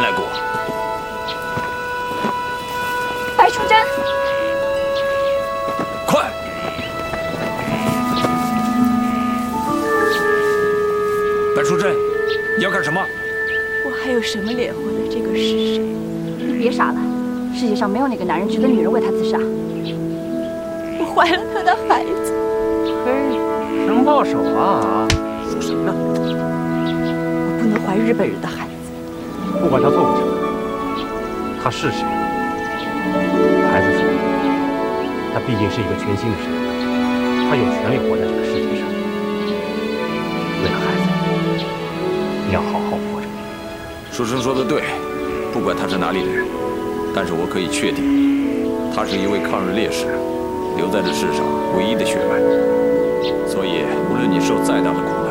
来过。 白淑贞， 快！白淑贞，你要干什么？ 我还有什么脸活在这个世上？你别傻了，世界上没有哪个男人值得女人为他自杀。我怀了他的孩子。 嘿，能抱手啊！ 说什么呢？ 我不能怀日本人的孩子。 不管他做过什么，他是谁，孩子说，他毕竟是一个全新的生命，他有权利活在这个世界上。为了孩子，你要好好活着。 书生说的对，不管他是哪里的人，但是我可以确定，他是一位抗日烈士，留在这世上唯一的血脉。所以，无论你受再大的苦，